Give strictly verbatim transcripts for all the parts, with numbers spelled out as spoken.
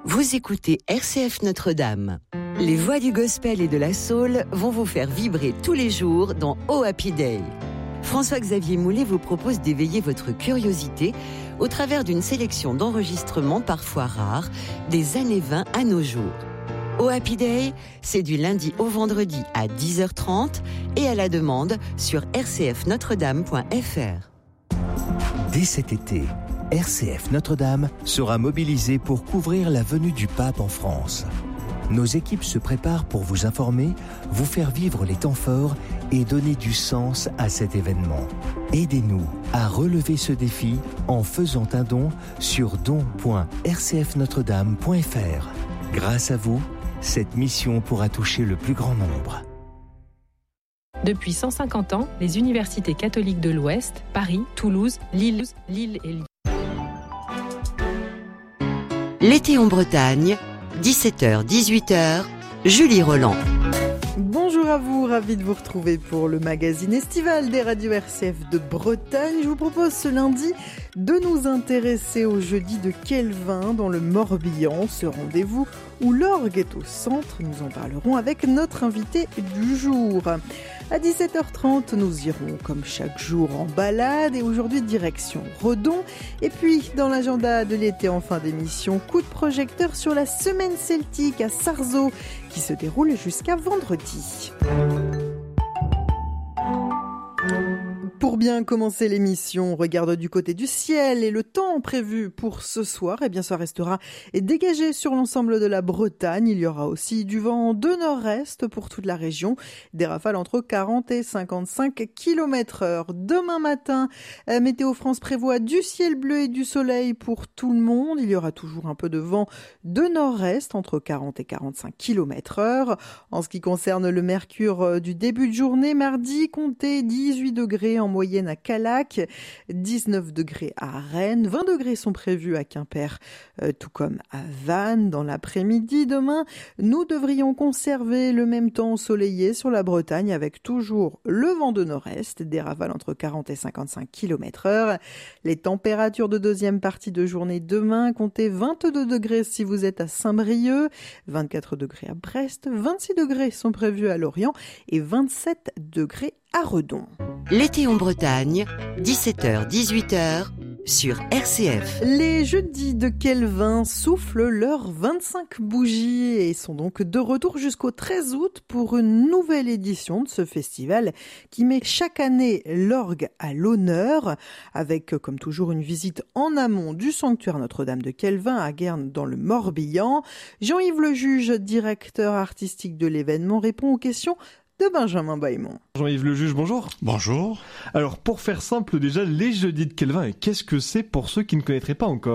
Vous écoutez R C F Notre-Dame. Les voix du gospel et de la soul vont vous faire vibrer tous les jours dans Oh Happy Day. François-Xavier Moulet vous propose d'éveiller votre curiosité au travers d'une sélection d'enregistrements parfois rares des années vingt à nos jours. Oh Happy Day, c'est du lundi au vendredi à dix heures trente et à la demande sur r c f notre dame point f r. Dès cet été, R C F Notre-Dame sera mobilisée pour couvrir la venue du pape en France. Nos équipes se préparent pour vous informer, vous faire vivre les temps forts et donner du sens à cet événement. Aidez-nous à relever ce défi en faisant un don sur don point r c f notre dame point f r. Grâce à vous, cette mission pourra toucher le plus grand nombre. Depuis cent cinquante ans, les universités catholiques de l'Ouest, Paris, Toulouse, Lille, Lille et Lyon. L'été en Bretagne, dix-sept heures dix-huit heures, Julie Roland. Bonjour à vous, ravi de vous retrouver pour le magazine estival des radios R C F de Bretagne. Je vous propose ce lundi de nous intéresser au jeudi de Kelvin dans le Morbihan, ce rendez-vous où l'orgue est au centre. Nous en parlerons avec notre invité du jour. À dix-sept heures trente, nous irons comme chaque jour en balade et aujourd'hui direction Redon. Et puis, dans l'agenda de l'été en fin d'émission, coup de projecteur sur la semaine celtique à Sarzeau qui se déroule jusqu'à vendredi. Pour bien commencer l'émission, on regarde du côté du ciel et le temps prévu pour ce soir, eh bien ça restera dégagé sur l'ensemble de la Bretagne. Il y aura aussi du vent de nord-est pour toute la région, des rafales entre quarante et cinquante-cinq kilomètres heure. Demain matin, Météo France prévoit du ciel bleu et du soleil pour tout le monde. Il y aura toujours un peu de vent de nord-est entre quarante et quarante-cinq kilomètres heure. En ce qui concerne le mercure du début de journée, mardi, comptez dix-huit degrés en moyenne à Callac, dix-neuf degrés à Rennes, vingt degrés sont prévus à Quimper, euh, tout comme à Vannes. Dans l'après-midi, demain, nous devrions conserver le même temps ensoleillé sur la Bretagne avec toujours le vent de nord-est, des rafales entre quarante et cinquante-cinq kilomètres heure. Les températures de deuxième partie de journée demain, comptez vingt-deux degrés si vous êtes à Saint-Brieuc, vingt-quatre degrés à Brest, vingt-six degrés sont prévus à Lorient et vingt-sept degrés à Redon. L'été en Bretagne, dix-sept heures dix-huit heures, sur R C F. Les jeudis de Kelvin soufflent leurs vingt-cinq bougies et sont donc de retour jusqu'au treize août pour une nouvelle édition de ce festival qui met chaque année l'orgue à l'honneur avec comme toujours une visite en amont du sanctuaire Notre-Dame de Kelvin à Guernes dans le Morbihan. Jean-Yves Lejuge, directeur artistique de l'événement, répond aux questions de Benjamin Bailmont. Jean-Yves Lejuge, bonjour. Bonjour. Alors, pour faire simple, déjà, les jeudis de Kelvin, qu'est-ce que c'est pour ceux qui ne connaîtraient pas encore ?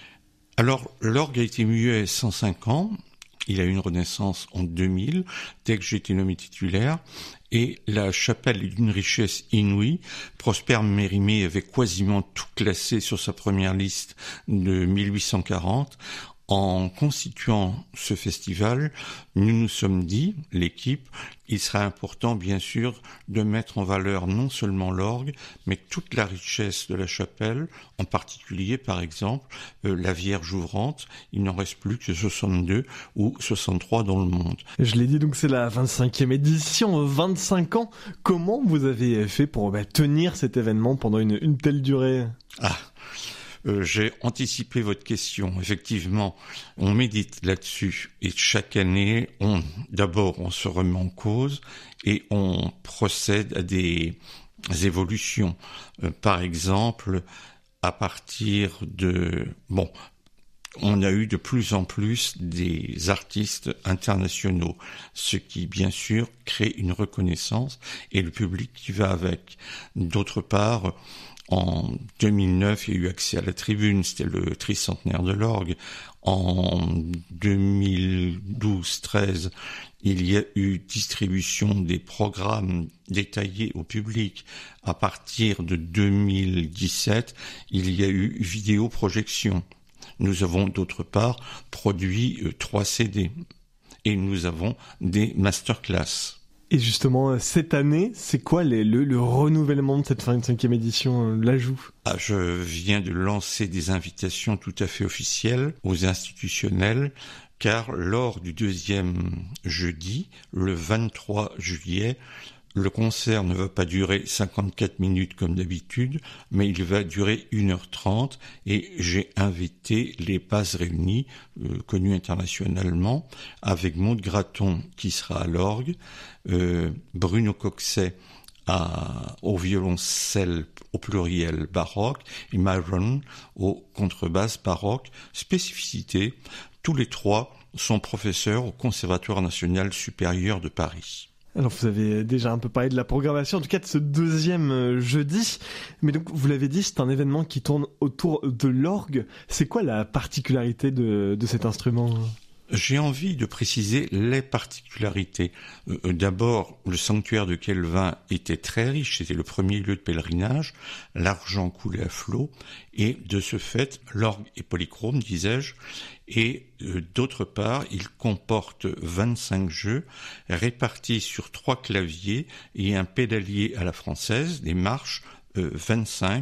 Alors, l'orgue a été muet cent cinq ans. Il a eu une renaissance en deux mille, dès que j'ai été nommé titulaire. Et la chapelle est d'une richesse inouïe. Prosper Mérimée avait quasiment tout classé sur sa première liste de mille huit cent quarante. En constituant ce festival, nous nous sommes dit, l'équipe, il sera important bien sûr de mettre en valeur non seulement l'orgue, mais toute la richesse de la chapelle, en particulier par exemple euh, la Vierge ouvrante. Il n'en reste plus que soixante-deux ou soixante-trois dans le monde. Je l'ai dit, donc c'est la vingt-cinquième édition, vingt-cinq ans. Comment vous avez fait pour bah, tenir cet événement pendant une, une telle durée ? Ah Euh, j'ai anticipé votre question. Effectivement, on médite là-dessus et chaque année, on d'abord on se remet en cause et on procède à des évolutions. Euh, par exemple, à partir de bon. On a eu de plus en plus des artistes internationaux, ce qui, bien sûr, crée une reconnaissance et le public qui va avec. D'autre part, en deux mille neuf, il y a eu accès à la tribune, c'était le tricentenaire de l'orgue. En deux mille douze treize, il y a eu distribution des programmes détaillés au public. À partir de deux mille dix-sept, il y a eu vidéoprojection. Nous avons d'autre part produit euh, trois C D et nous avons des masterclass. Et justement, cette année, c'est quoi les, le, le renouvellement de cette vingt-cinquième édition, l'ajout ? Ah, je viens de lancer des invitations tout à fait officielles aux institutionnels, car lors du deuxième jeudi, le vingt-trois juillet, le concert ne va pas durer cinquante-quatre minutes comme d'habitude, mais il va durer une heure trente et j'ai invité les Bases Réunies, euh, connues internationalement, avec Maud Graton qui sera à l'orgue, euh, Bruno Coxet à, au violoncelle au pluriel baroque et Myron au contrebasse baroque. Spécificité, tous les trois sont professeurs au Conservatoire national supérieur de Paris. Alors vous avez déjà un peu parlé de la programmation, en tout cas de ce deuxième euh, jeudi, mais donc vous l'avez dit, c'est un événement qui tourne autour de l'orgue. C'est quoi la particularité de, de cet instrument ? J'ai envie de préciser les particularités. Euh, d'abord, le sanctuaire de Kelvin était très riche, c'était le premier lieu de pèlerinage, l'argent coulait à flot, et de ce fait, l'orgue est polychrome, disais-je, et euh, d'autre part, il comporte vingt-cinq jeux répartis sur trois claviers et un pédalier à la française, des marches, Euh, vingt-cinq,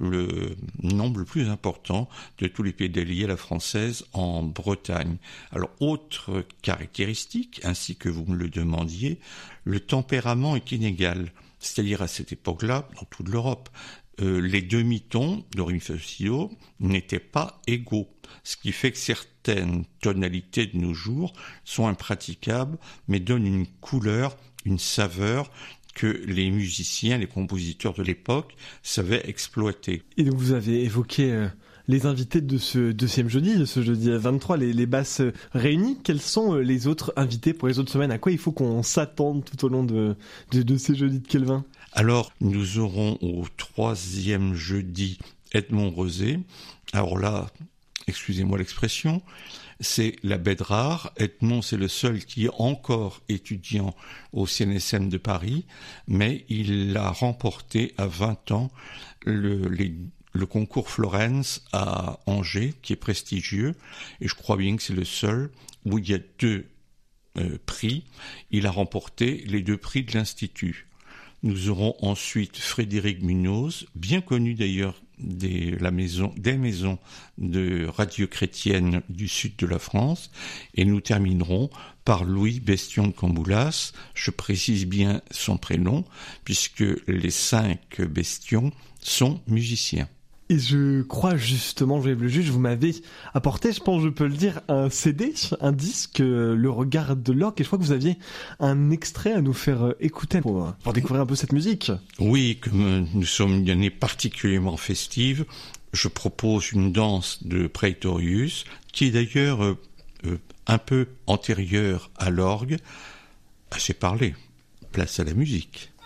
le nombre le plus important de tous les pédaliers à la française en Bretagne. Alors, autre caractéristique, ainsi que vous me le demandiez, le tempérament est inégal. C'est-à-dire à cette époque-là, dans toute l'Europe, euh, les demi-tons do, ré, mi, fa, si, do n'étaient pas égaux. Ce qui fait que certaines tonalités de nos jours sont impraticables, mais donnent une couleur, une saveur, que les musiciens, les compositeurs de l'époque savaient exploiter. Et donc vous avez évoqué euh, les invités de ce deuxième jeudi, de ce jeudi vingt-trois, les, les Basses Réunies. Quels sont euh, les autres invités pour les autres semaines ? À quoi il faut qu'on s'attende tout au long de, de, de ces jeudis de Kelvin ? Alors, nous aurons au troisième jeudi Edmond Rosé. Alors là, excusez-moi l'expression, c'est la bête rare. Edmond, c'est le seul qui est encore étudiant au C N S M de Paris, mais il a remporté à vingt ans le, les, le concours Florence à Angers, qui est prestigieux, et je crois bien que c'est le seul où il y a deux euh, prix. Il a remporté les deux prix de l'Institut. Nous aurons ensuite Frédéric Munoz, bien connu d'ailleurs des, la maison, des maisons de radio chrétienne du sud de la France. Et nous terminerons par Louis Bestion de Camboulas. Je précise bien son prénom, puisque les cinq Bestions sont musiciens. Et je crois justement, le juge, vous m'avez apporté, je pense je peux le dire, un C D, un disque, Le Regard de l'Orgue, et je crois que vous aviez un extrait à nous faire écouter pour, pour découvrir un peu cette musique. Oui, comme nous sommes une année particulièrement festive, je propose une danse de Praetorius, qui est d'ailleurs euh, euh, un peu antérieure à l'orgue. Assez parlé, place à la musique.